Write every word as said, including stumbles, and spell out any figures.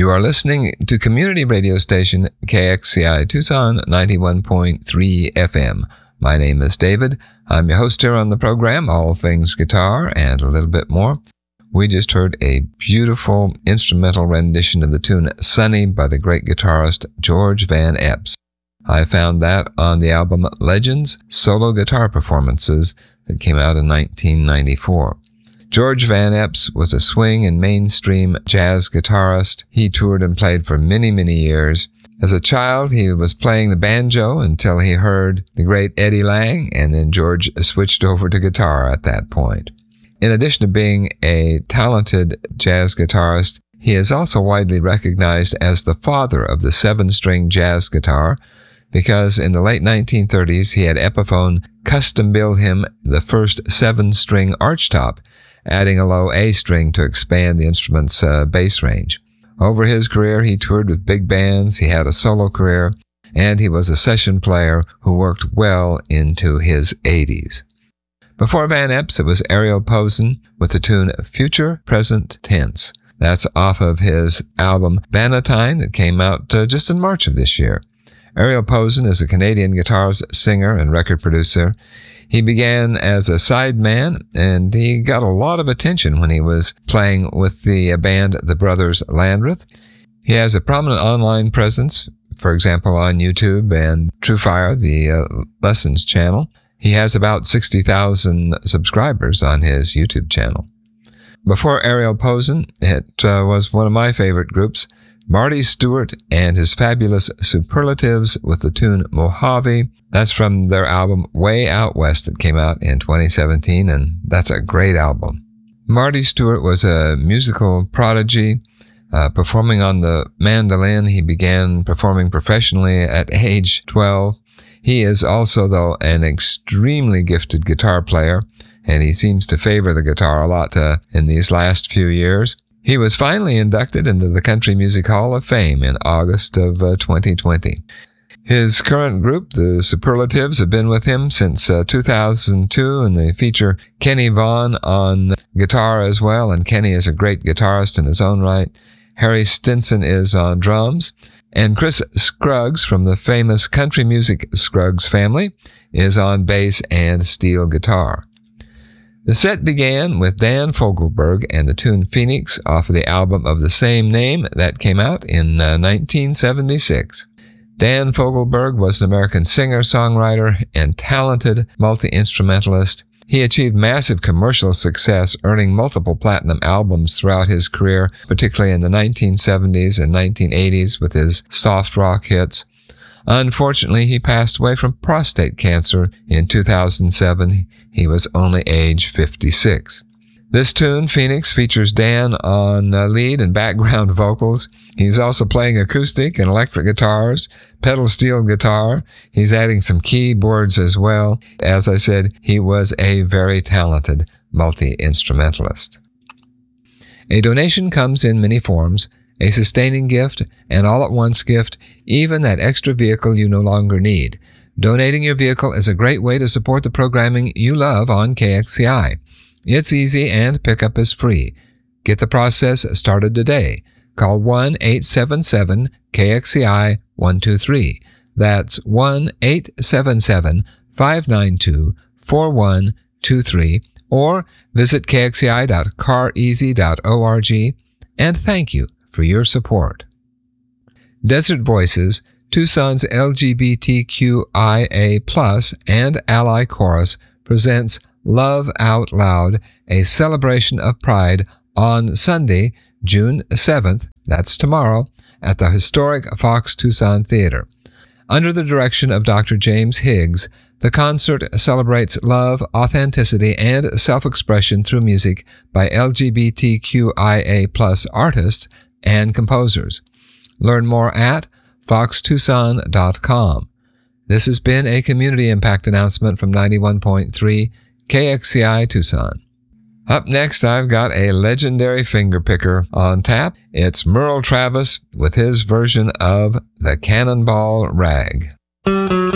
You are listening to community radio station K X C I Tucson ninety-one point three F M. My name is David. I'm your host here on the program, all things guitar and a little bit more. We just heard a beautiful instrumental rendition of the tune Sunny by the great guitarist George Van Eps. I found that on the album Legends Solo Guitar Performances that came out in nineteen ninety-four. George Van Eps was a swing and mainstream jazz guitarist. He toured and played for many, many years. As a child, he was playing the banjo until he heard the great Eddie Lang, and then George switched over to guitar at that point. In addition to being a talented jazz guitarist, he is also widely recognized as the father of the seven-string jazz guitar, because in the late nineteen thirties he had Epiphone custom-build him the first seven-string archtop, adding a low A string to expand the instrument's uh, bass range. Over his career, he toured with big bands, he had a solo career, and he was a session player who worked well into his eighties. Before Van Eps, it was Ariel Posen with the tune Future Present Tense. That's off of his album Bannatyne that came out uh, just in March of this year. Ariel Posen is a Canadian guitarist, singer, and record producer. He began as a sideman, and he got a lot of attention when he was playing with the band The Brothers Landreth. He has a prominent online presence, for example, on YouTube and TrueFire, the uh, Lessons channel. He has about sixty thousand subscribers on his YouTube channel. Before Ariel Posen, it uh, was one of my favorite groups, Marty Stuart and his fabulous Superlatives with the tune Mojave. That's from their album Way Out West that came out in twenty seventeen, and that's a great album. Marty Stuart was a musical prodigy. Uh, performing on the mandolin, he began performing professionally at age twelve. He is also, though, an extremely gifted guitar player, and he seems to favor the guitar a lot uh, in these last few years. He was finally inducted into the Country Music Hall of Fame in August of uh, twenty twenty. His current group, the Superlatives, have been with him since uh, two thousand two, and they feature Kenny Vaughan on guitar as well, and Kenny is a great guitarist in his own right. Harry Stinson is on drums, and Chris Scruggs from the famous country music Scruggs family is on bass and steel guitar. The set began with Dan Fogelberg and the tune Phoenix off of the album of the same name that came out in uh, nineteen seventy-six. Dan Fogelberg was an American singer, songwriter, and talented multi-instrumentalist. He achieved massive commercial success, earning multiple platinum albums throughout his career, particularly in the nineteen seventies and nineteen eighties with his soft rock hits. Unfortunately, he passed away from prostate cancer in two thousand seven. He was only age fifty-six. This tune, Phoenix, features Dan on uh, lead and background vocals. He's also playing acoustic and electric guitars, pedal steel guitar. He's adding some keyboards as well. As I said, he was a very talented multi-instrumentalist. A donation comes in many forms: a sustaining gift, an all-at-once gift, even that extra vehicle you no longer need. Donating your vehicle is a great way to support the programming you love on K X C I. It's easy and pickup is free. Get the process started today. Call one eight seven seven K X C I one two three. That's one eight seven seven five nine two four one two three, or visit k x c i dot car easy dot org, and thank you for your support. Desert Voices, Tucson's L G B T Q I A plus and ally chorus, presents Love Out Loud, a celebration of pride, on Sunday, June seventh, that's tomorrow, at the historic Fox Tucson Theater. Under the direction of Doctor James Higgs, the concert celebrates love, authenticity, and self-expression through music by L G B T Q I A plus artists and composers. Learn more at fox tucson dot com. This has been a community impact announcement from ninety-one point three K X C I Tucson. Up next, I've got a legendary fingerpicker on tap. It's Merle Travis with his version of the Cannonball Rag.